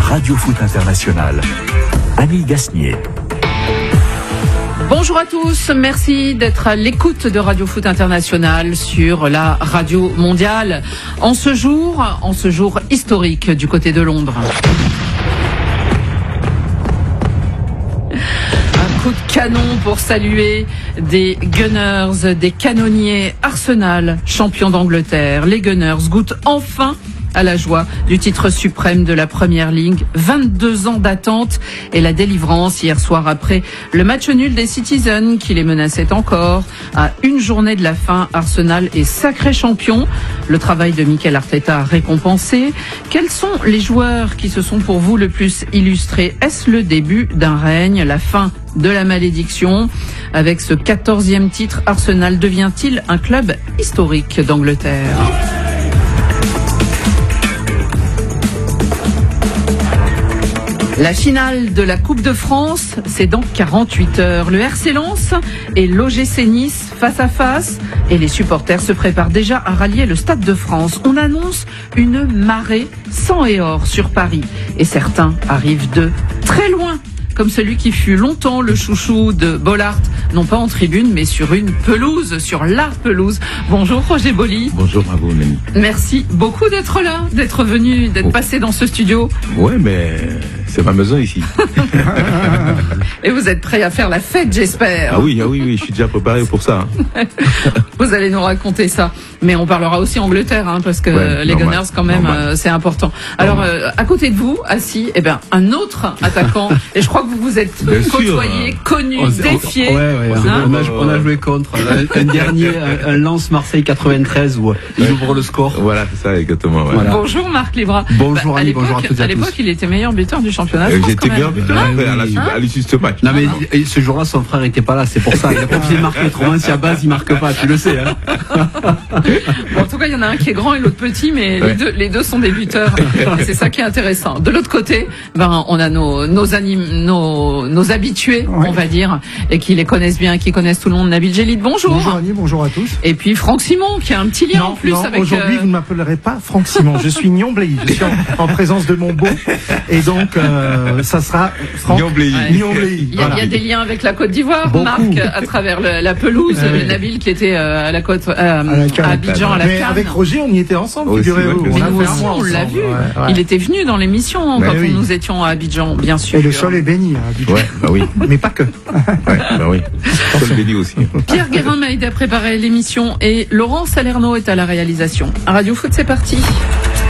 Radio Foot International. Annie Gasnier. Bonjour à tous, merci d'être à l'écoute de Radio Foot International sur la radio mondiale en ce jour historique du côté de Londres. Un coup de canon pour saluer des Gunners, des canonniers Arsenal, champions d'Angleterre. Les Gunners goûtent enfin à la joie du titre suprême de la Premier League. 22 ans d'attente et la délivrance hier soir après le match nul des Citizens qui les menaçait encore. À une journée de la fin, Arsenal est sacré champion. Le travail de Mikel Arteta récompensé. Quels sont les joueurs qui se sont pour vous le plus illustrés? Est-ce le début d'un règne, la fin de la malédiction? Avec ce 14e titre, Arsenal devient-il un club historique d'Angleterre? La finale de la Coupe de France, c'est dans 48 heures. Le RC Lens et l'OGC Nice face à face. Et les supporters se préparent déjà à rallier le Stade de France. On annonce une marée sang et or sur Paris. Et certains arrivent de très loin, comme celui qui fut longtemps le chouchou de Bollaert, non pas en tribune, mais sur une pelouse, sur la pelouse. Bonjour Roger Boly. Bonjour à vous, Nanny. Merci beaucoup d'être là, d'être venu, d'être passé dans ce studio. Ouais, mais c'est ma maison ici. Et vous êtes prêt à faire la fête, j'espère. Ah oui, je suis déjà préparé pour ça. Vous allez nous raconter ça. Mais on parlera aussi Angleterre, parce que les Gunners, quand même, c'est important. Alors, à côté de vous, assis, un autre attaquant. Et je crois que vous vous êtes côtoyé, connu, défié. On a joué contre un dernier, un Lens Marseille 93 où il ouvre le score. Voilà, c'est ça, exactement. Ouais. Voilà. Bonjour Marc Libra. Bonjour Annie, bonjour à toutes et à tous. À l'époque, il était meilleur buteur du championnat de France. J'étais meilleur buteur à l'issue de ce match. Non mais ce jour-là, son frère était pas là, c'est pour ça. Il a pas pu marquer. Autrement, si à base il marque pas, tu le sais. Bon, en tout cas, il y en a un qui est grand et l'autre petit, mais les deux sont des buteurs. Et c'est ça qui est intéressant. De l'autre côté, on a nos habitués, on va dire, et qui les connaissent bien, qui connaissent tout le monde. Nabil Djellit, bonjour. Bonjour Annie, bonjour à tous. Et puis Franck Simon, qui a un petit lien en plus avec. Aujourd'hui, vous ne m'appellerez pas Franck Simon. Je suis Nion-Bley. Je suis en présence de mon beau. Et donc, ça sera Franck Nion-Bley. Il y a des liens avec la Côte d'Ivoire, Marc, à travers la pelouse. Nabil qui était à la côte, à Abidjan, à la Cannes. Mais avec Roger, on y était ensemble, figurez-vous. On l'a vu. Il était venu dans l'émission quand nous étions à Abidjan, bien sûr. Et le sol est béni à Abidjan. Ouais, bah oui. Mais pas que. Oui. Le sol béni aussi. Pierre Guérin m'a aidé à préparer l'émission et Laurent Salerno est à la réalisation. À Radio Foot, c'est parti.